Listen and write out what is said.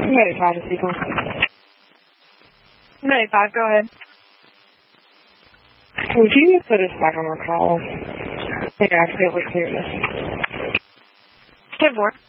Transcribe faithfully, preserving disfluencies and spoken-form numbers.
ninety-five to sequence. ninety-five, go ahead. Would you put us back on our call? I think I accidentally cleared this. ten four.